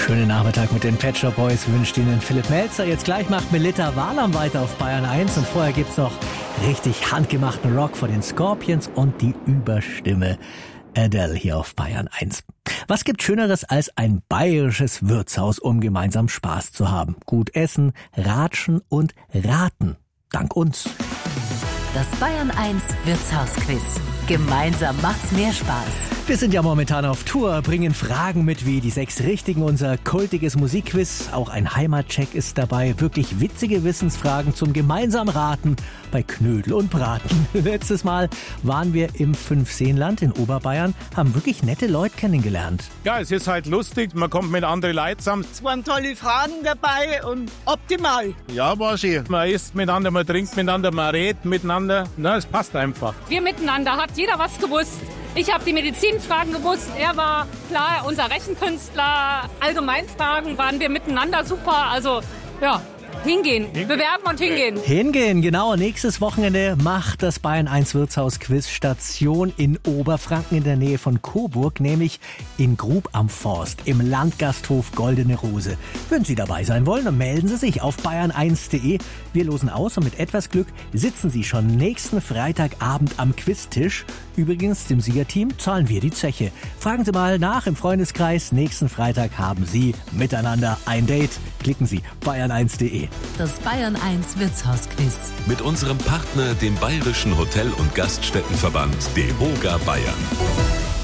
Schönen Nachmittag mit den Pet Shop Boys wünscht Ihnen Philipp Melzer. Jetzt gleich macht Melitta Wahlam weiter auf Bayern 1 und vorher gibt's noch richtig handgemachten Rock von den Scorpions und die Überstimme Adele hier auf Bayern 1. Was gibt Schöneres als ein bayerisches Wirtshaus, um gemeinsam Spaß zu haben? Gut essen, ratschen und raten. Dank uns. Das Bayern 1 Wirtshausquiz. Gemeinsam macht's mehr Spaß. Wir sind ja momentan auf Tour, bringen Fragen mit wie die 6 Richtigen, unser kultiges Musikquiz. Auch ein Heimatcheck ist dabei. Wirklich witzige Wissensfragen zum gemeinsamen Raten bei Knödel und Braten. Letztes Mal waren wir im Fünfseenland in Oberbayern, haben wirklich nette Leute kennengelernt. Ja, es ist halt lustig, man kommt mit anderen Leuten zusammen. Es waren tolle Fragen dabei und optimal. Ja, war schön. Man isst miteinander, man trinkt miteinander, man redet miteinander. Na, es passt einfach. Wir miteinander, hat jeder was gewusst. Ich habe die Medizinfragen gewusst, er war klar unser Rechenkünstler. Allgemeinfragen waren wir miteinander super, also ja. Hingehen, bewerben und hingehen. Hingehen, genau. Nächstes Wochenende macht das Bayern 1 Wirtshaus Quiz Station in Oberfranken in der Nähe von Coburg, nämlich in Grub am Forst im Landgasthof Goldene Rose. Wenn Sie dabei sein wollen, dann melden Sie sich auf bayern1.de. Wir losen aus und mit etwas Glück sitzen Sie schon nächsten Freitagabend am Quiztisch. Übrigens, dem Siegerteam zahlen wir die Zeche. Fragen Sie mal nach im Freundeskreis. Nächsten Freitag haben Sie miteinander ein Date. Klicken Sie bayern1.de. Das Bayern 1 Wirtshausquiz. Mit unserem Partner, dem Bayerischen Hotel- und Gaststättenverband DEHOGA Bayern.